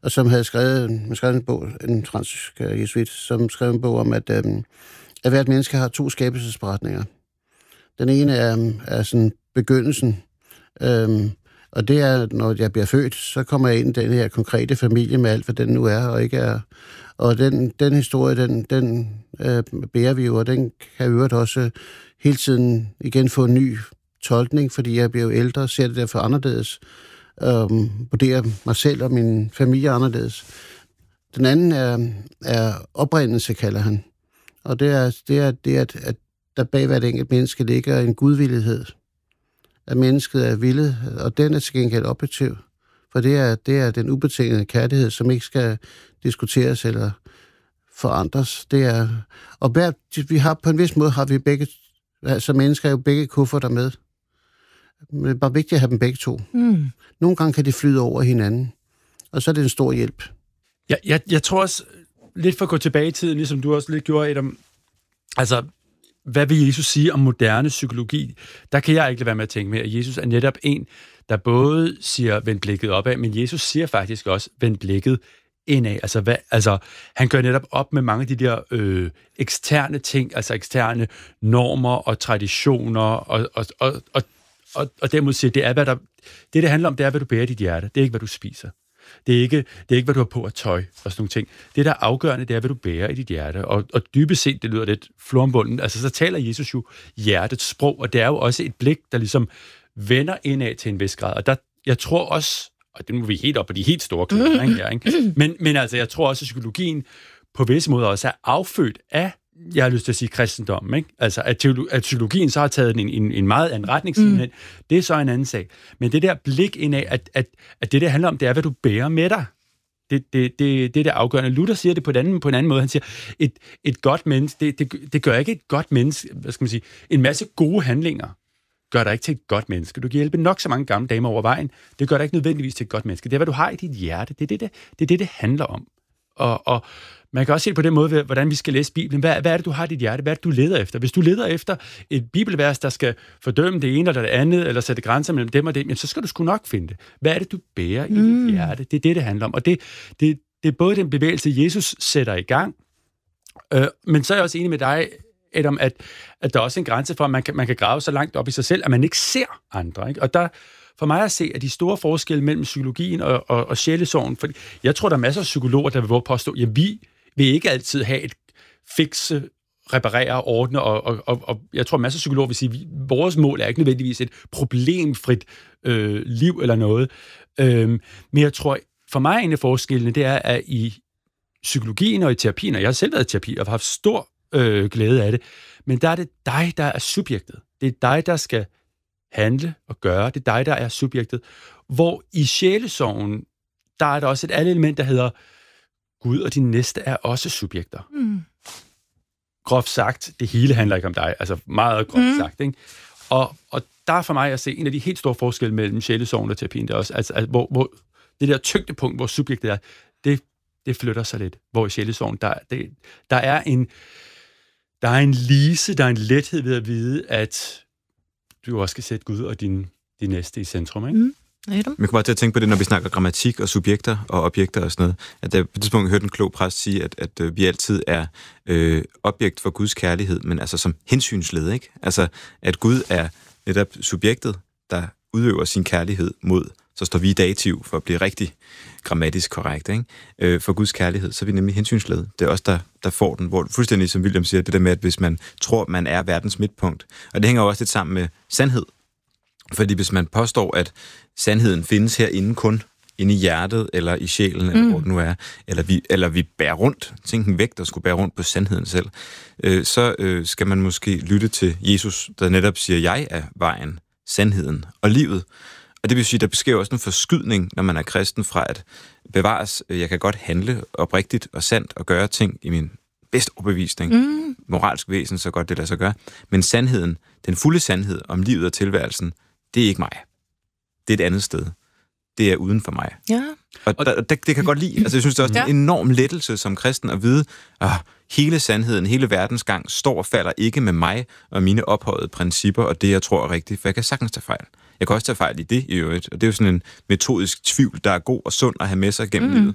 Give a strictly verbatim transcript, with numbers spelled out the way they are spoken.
og som havde skrevet, skrevet en bog, en fransk jesuit, som skrev en bog om, at, øh, at hvert menneske har to skabelsesberetninger. Den ene er, er sådan begyndelsen, øh, og det er, når jeg bliver født, så kommer jeg ind i den her konkrete familie med alt, hvad den nu er, og ikke er. Og den, den historie, den, den øh, bærer vi jo, og den kan jo også hele tiden igen få en ny tolkning, fordi jeg bliver jo ældre og ser det derfor anderledes. Um, vurderer mig selv og min familie anderledes. Den anden er, er oprindelse, kalder han. Og det er, det er, det er at, at der bag hvert enkelt menneske ligger en gudvillighed. At mennesket er villet, og den er til gengæld objektiv. For det er, det er den ubetingede kærlighed, som ikke skal diskuteres eller forandres. Det er, og hver, vi har, på en vis måde har vi begge, altså mennesker er jo begge kufferter med. Men det er bare vigtigt at have dem begge to. Mm. Nogle gange kan de flyde over hinanden, og så er det en stor hjælp. Ja, jeg, jeg tror også, lidt for at gå tilbage i tiden, ligesom du også lidt gjorde, Adam, altså, hvad vil Jesus sige om moderne psykologi? Der kan jeg ikke lade være med at tænke med, at Jesus er netop en, der både siger, vend blikket opad, men Jesus siger faktisk også, vend blikket indad. Altså, hvad, altså, han gør netop op med mange af de der øh, eksterne ting, altså eksterne normer og traditioner, og, og, og, og Og, og dermed siger, det er, hvad der, det, det handler om, det er, hvad du bærer i dit hjerte. Det er ikke, hvad du spiser. Det er ikke, det er ikke hvad du har på af tøj og sådan nogle ting. Det, der er afgørende, det er, hvad du bærer i dit hjerte. Og, og dybest set, det lyder lidt floromvunden, altså så taler Jesus jo hjertets sprog, og det er jo også et blik, der ligesom vender indad til en vis grad. Og der, jeg tror også, og det må vi helt op på de helt store klæder, ikke, her, ikke? Men, men altså, jeg tror også, at psykologien på visse måder også er affødt af, jeg har lyst til at sige kristendommen, ikke? Altså, at, teolo- at psykologien så har taget en, en, en meget anden retning, mm. det er så en anden sag. Men det der blik indad, at, at, at det, der handler om, det er, hvad du bærer med dig. Det, det, det, det er det afgørende. Luther siger det på en anden, på en anden måde. Han siger, et, et godt menneske, det, det, det gør ikke et godt menneske, hvad skal man sige, en masse gode handlinger gør dig ikke til et godt menneske. Du kan hjælpe nok så mange gamle damer over vejen. Det gør dig ikke nødvendigvis til et godt menneske. Det er, hvad du har i dit hjerte. Det er det, det, det, er det, det handler om. Og, og man kan også se på den måde, hvordan vi skal læse Bibelen. Hvad, hvad er det, du har i dit hjerte? Hvad er det, du leder efter? Hvis du leder efter et bibelvers, der skal fordømme det ene eller det andet, eller sætte grænser mellem dem og dem, så skal du sgu nok finde det. Hvad er det, du bærer mm. i dit hjerte? Det er det, det handler om. Og det, det, det er både den bevægelse, Jesus sætter i gang, øh, men så er jeg også enig med dig, Adam, at, at der er også en grænse for, at man kan, man kan grave så langt op i sig selv, at man ikke ser andre. Ikke? Og der for mig at se, at de store forskelle mellem psykologien og, og, og sjælesorgen, for jeg tror, der er masser af psykologer, der vil våge påstå, at vi vil ikke altid have et fikse, reparere, ordne, og, og, og, og jeg tror, masser af psykologer vil sige, at vores mål er ikke nødvendigvis et problemfrit øh, liv eller noget. Øhm, men jeg tror, for mig en af forskellene, det er, at i psykologien og i terapien, og jeg har selv været i terapi og har haft stor øh, glæde af det, men der er det dig, der er subjektet. Det er dig, der skal handle og gøre. Det er dig, der er subjektet. Hvor i sjælesorgen, der er der også et andet element, der hedder Gud og din næste er også subjekter. Mm. Groft sagt, det hele handler ikke om dig. Altså meget groft mm. sagt, ikke? Og, og der er for mig at se en af de helt store forskelle mellem sjælesorgen og terapien, der også, altså, altså hvor, hvor det der tyngdepunkt, hvor subjektet er, det, det flytter sig lidt. Hvor i sjælesorgen, der, det, der er en der er en lise, der er en lethed ved at vide, at du også skal sætte Gud og din, din næste i centrum, ikke? Mm. Man kan bare til at tænke på det, når vi snakker grammatik og subjekter og objekter og sådan noget, at der på et tidspunkt hørte en klog præst sige, at, at øh, vi altid er øh, objekt for Guds kærlighed, men altså som hensynsled, ikke? Altså, at Gud er netop subjektet, der udøver sin kærlighed mod, så står vi i dativ for at blive rigtig grammatisk korrekt, ikke? Øh, for Guds kærlighed, så er vi nemlig hensynsled. Det er os, der, der får den, hvor fuldstændig som William siger, det der med, at hvis man tror, man er verdens midtpunkt, og det hænger også lidt sammen med sandhed. Fordi hvis man påstår, at sandheden findes herinde kun, inde i hjertet, eller i sjælen, mm. eller hvor det nu er, eller vi, eller vi bærer rundt, tænk en vægt, der skulle bære rundt på sandheden selv, øh, så øh, skal man måske lytte til Jesus, der netop siger, jeg er vejen, sandheden og livet. Og det vil sige, der sker også en forskydning, når man er kristen, fra at bevares, jeg kan godt handle oprigtigt og sandt og gøre ting i min bedste overbevisning, mm. moralsk væsen, så godt det lader sig gøre. Men sandheden, den fulde sandhed om livet og tilværelsen, det er ikke mig. Det er et andet sted. Det er uden for mig. Ja. Og der, det kan jeg godt lide. Altså, jeg synes, det er også ja. en enorm lettelse som kristen at vide, at hele sandheden, hele verdens gang, står og falder ikke med mig og mine ophøjede principper og det, jeg tror er rigtigt, for jeg kan sagtens tage fejl. Jeg kan også tage fejl i det i øvrigt, og det er jo sådan en metodisk tvivl, der er god og sund at have med sig gennem mm. livet.